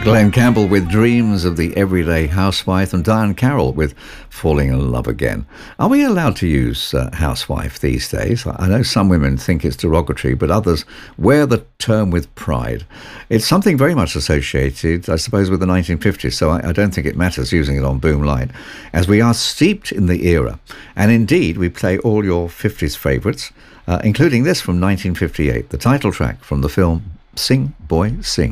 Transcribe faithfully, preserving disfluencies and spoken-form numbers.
Glenn Campbell with Dreams of the Everyday Housewife, and Diane Carroll with Falling in Love Again. Are we allowed to use uh, housewife these days? I know some women think it's derogatory, but others wear the term with pride. It's something very much associated, I suppose, with the nineteen fifties, so I, I don't think it matters using it on Boom Light, as we are steeped in the era. And indeed, we play all your fifties favourites, uh, including this from nineteen fifty-eight, the title track from the film Sing, Boy, Sing.